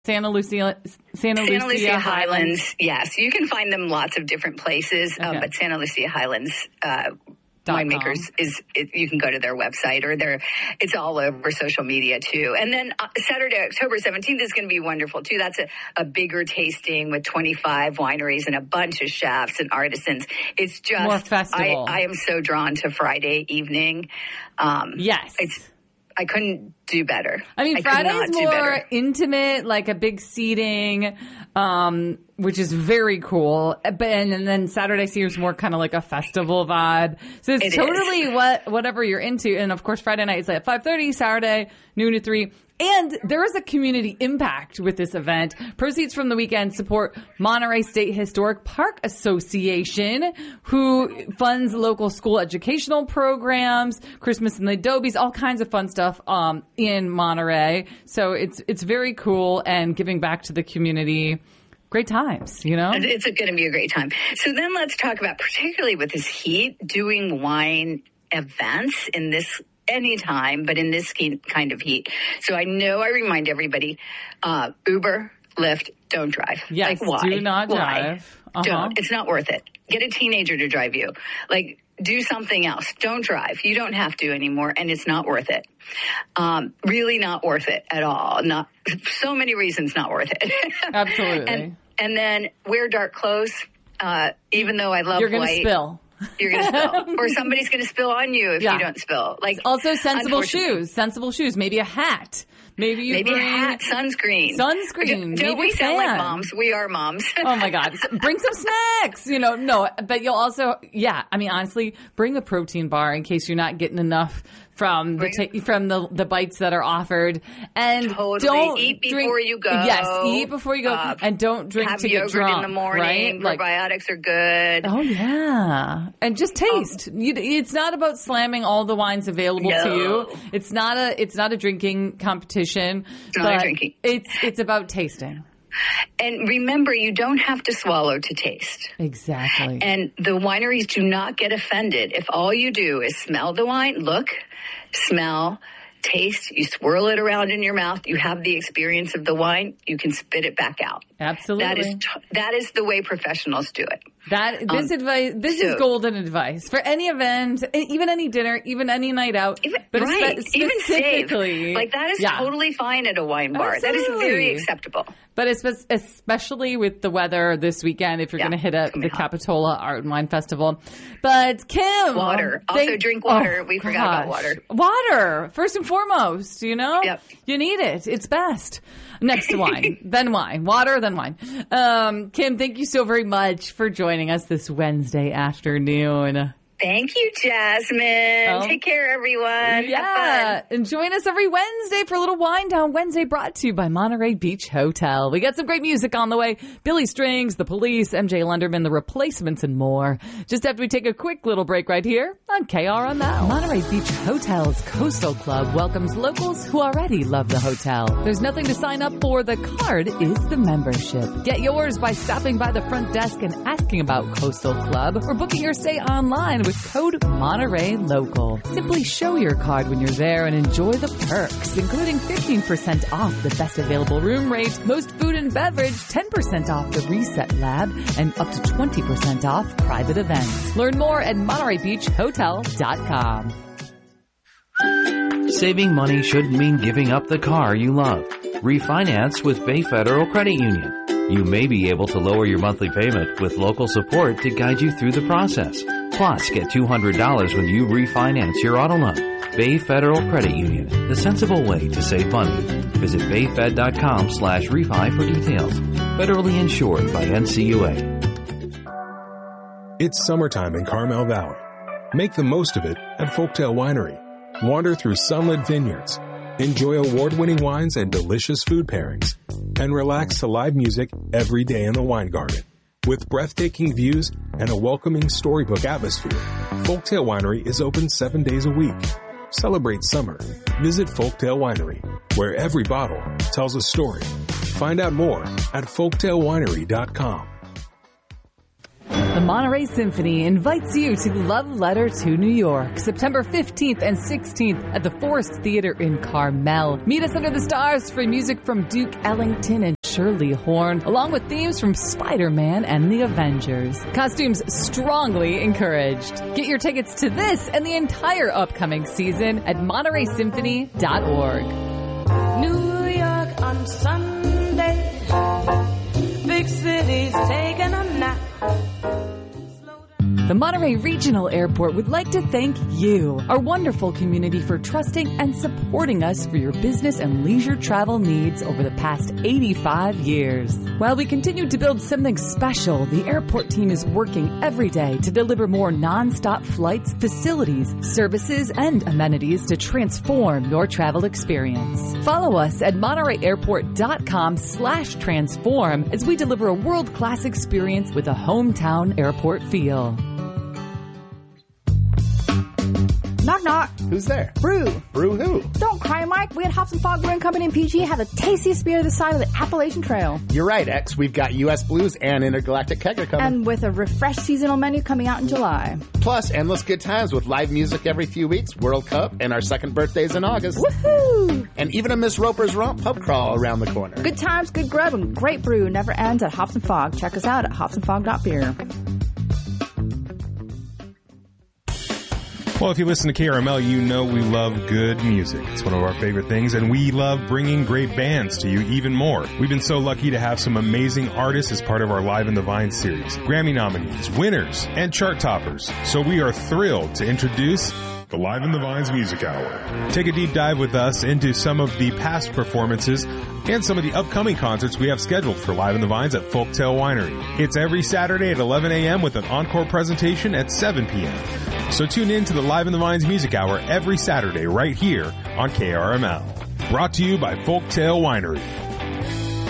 Santa Lucia Highlands. Yes, you can find them lots of different places, but Santa Lucia Highlands winemakers you can go to their website or it's all over social media too. And then Saturday, October 17th is going to be wonderful too. That's a bigger tasting with 25 wineries and a bunch of chefs and artisans. It's just more festival. I am so drawn to Friday evening. Yes. I couldn't do better. I mean, Friday's more intimate, like a big seating, which is very cool. But and then Saturday seems more kind of like a festival vibe. So it's totally whatever you're into. And of course, Friday night is at 5:30, Saturday noon to 3. And there is a community impact with this event. Proceeds from the weekend support Monterey State Historic Park Association, who funds local school educational programs, Christmas in the Adobe's, all kinds of fun stuff in Monterey. So it's very cool and giving back to the community. Great times, you know? It's going to be a great time. So then let's talk about, particularly with this heat, doing wine events in this anytime, but in this kind of heat. So I know I remind everybody, Uber, Lyft, don't drive. Yes, like, why? Do not drive. Don't. It's not worth it. Get a teenager to drive you. Like, do something else. Don't drive. You don't have to anymore, and it's not worth it. Really not worth it at all. Not so many reasons not worth it. Absolutely. And then wear dark clothes, even though I love white. You're going to spill. You're going to spill. Or somebody's going to spill on you if you don't spill. Like, also sensible shoes. Maybe a hat. Maybe a hat. Sunscreen. Don't we sound like moms? We are moms. Oh my God. Bring some snacks. No, but you'll also, I mean, honestly, bring a protein bar in case you're not getting enough from the bites that are offered, and don't eat before you go. Yes, eat before you go, and don't drink have to yogurt get drunk. In the morning. Right? Probiotics are good. Oh yeah, and just taste. It's not about slamming all the wines available to you. It's not a drinking competition. It's not a drinking. It's about tasting. And remember, you don't have to swallow to taste. Exactly. And the wineries do not get offended if all you do is smell the wine, look, smell, taste, you swirl it around in your mouth, you have the experience of the wine, you can spit it back out. Absolutely. That is the way professionals do it. This is golden advice for any event, even any dinner, even any night out. Even specifically, like that is totally fine at a wine bar. Absolutely. That is very acceptable. But especially with the weather this weekend, if you're going to hit up the Capitola Art and Wine Festival. But Kim, water. Also drink water. We forgot about water. Water, first and foremost. You know, you need it. It's best. Next to wine, then wine. Water, then wine. Kim, thank you so very much for joining us this Wednesday afternoon. Thank you, Jasmine. Take care, everyone. Yeah. And join us every Wednesday for a little Wine Down Wednesday, brought to you by Monterey Beach Hotel. We got some great music on the way. Billy Strings, The Police, MJ Lenderman, The Replacements, and more. Just after we take a quick little break right here on KRML. Monterey Beach Hotel's Coastal Club welcomes locals who already love the hotel. There's nothing to sign up for. The card is the membership. Get yours by stopping by the front desk and asking about Coastal Club, or booking your stay online with code Monterey Local. Simply show your card when you're there and enjoy the perks, including 15% off the best available room rate, most food and beverage, 10% off the Reset Lab, and up to 20% off private events. Learn more at MontereyBeachHotel.com. Saving money shouldn't mean giving up the car you love. Refinance with Bay Federal Credit Union. You may be able to lower your monthly payment with local support to guide you through the process. Plus, get $200 when you refinance your auto loan. Bay Federal Credit Union, the sensible way to save money. Visit bayfed.com/refi for details. Federally insured by NCUA. It's summertime in Carmel Valley. Make the most of it at Folktail Winery. Wander through sunlit vineyards. Enjoy award-winning wines and delicious food pairings. And relax to live music every day in the wine garden. With breathtaking views and a welcoming storybook atmosphere, Folktail Winery is open 7 days a week. Celebrate summer. Visit Folktail Winery, where every bottle tells a story. Find out more at folktailwinery.com. The Monterey Symphony invites you to Love Letter to New York, September 15th and 16th at the Forest Theater in Carmel. Meet us under the stars for music from Duke Ellington and Shirley Horn, along with themes from Spider-Man and the Avengers. Costumes strongly encouraged. Get your tickets to this and the entire upcoming season at MontereySymphony.org. New York on Sunday, big cities taking a nap. The Monterey Regional Airport would like to thank you, our wonderful community, for trusting and supporting us for your business and leisure travel needs over the past 85 years. While we continue to build something special, the airport team is working every day to deliver more nonstop flights, facilities, services, and amenities to transform your travel experience. Follow us at MontereyAirport.com/transform as we deliver a world-class experience with a hometown airport feel. Knock, knock. Who's there? Brew. Brew who? Don't cry, Mike. We at Hops and Fog Brewing Company in PG have the tastiest beer this side of the Appalachian Trail. You're right, X. We've got U.S. Blues and Intergalactic Kegger coming. And with a refreshed seasonal menu coming out in July. Plus, endless good times with live music every few weeks, World Cup, and our second birthdays in August. Woohoo! And even a Miss Roper's Romp pub crawl around the corner. Good times, good grub, and great brew never ends at Hops and Fog. Check us out at hopsandfog.beer. Well, if you listen to KRML, you know we love good music. It's one of our favorite things, and we love bringing great bands to you even more. We've been so lucky to have some amazing artists as part of our Live in the Vine series. Grammy nominees, winners, and chart toppers. So we are thrilled to introduce the Live in the Vines Music Hour. Take a deep dive with us into some of the past performances and some of the upcoming concerts we have scheduled for Live in the Vines at Folktale Winery. It's every Saturday at 11 a.m. with an encore presentation at 7 p.m. So tune in to the Live in the Vines Music Hour every Saturday right here on KRML. Brought to you by Folktale Winery.